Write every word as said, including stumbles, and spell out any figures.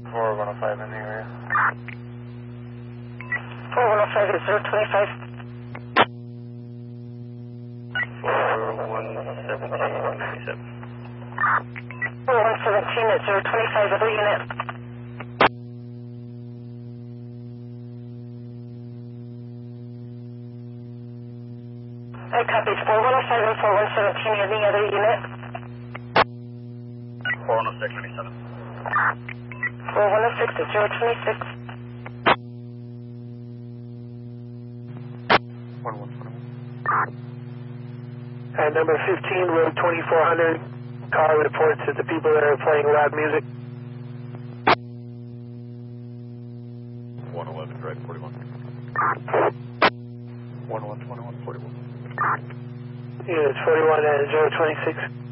four one oh five in the area. four one oh five is zero twenty-five. four one seventeen ninety-seven. four one seventeen at zero twenty-five, other unit. I copies four one oh five and four one seventeen, any other unit? four one oh six ninety-seven. four one oh six at zero twenty-six. one one twenty-one. At number fifteen, road twenty-four hundred, car reports that the people there are playing loud music. one eleven, drive forty-one. one one twenty-one, forty-one. Units forty-one at zero twenty-six.